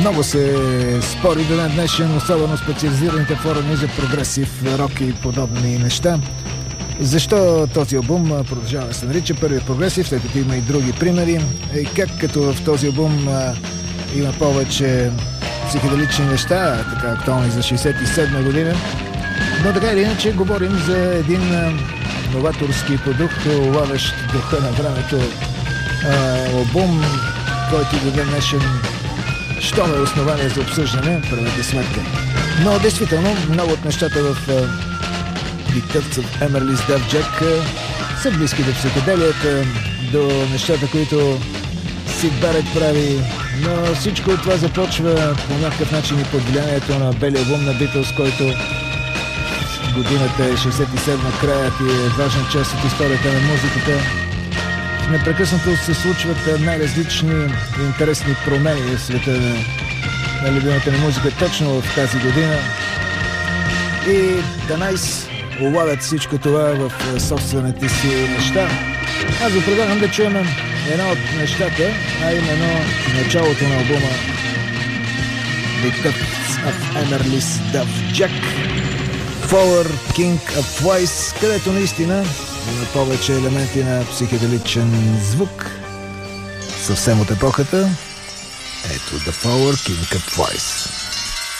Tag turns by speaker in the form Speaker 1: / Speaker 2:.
Speaker 1: Много се спори до днешен, особено специализираните форуми за прогресив рок и подобни неща. Защо този албум продължава да се нарича първият прогресив, след като има и други примери, и как като в този албум има повече психоделични неща, така актуални за 67 година, но така или иначе говорим за един новаторски продукт, улавящ духа на времето албум, който до днешен щом е основание за обсъждане, правете сметка. Но действително много от нещата в Dictates of Emerly's Daft Jack са близки до психоделията, до нещата, които Сид Барет прави, но всичко от това започва по някакъв начин и под влиянието на белия албум на Beatles, който годината е 67, краят и е важна част от историята на музиката. Непрекъснато се случват най-различни интересни промени в света на любимата ни музика точно в тази година. И The Nice улавят всичко това в собствените си неща. Аз ви предлагам да чуем едно от нещата, а именно началото на албума Dictates of Emerly's Daft Jack, Flower King of Twice, където наистина има повече елементи на психоделичен звук. Съвсем от епохата. Ето The Flower King of Twice.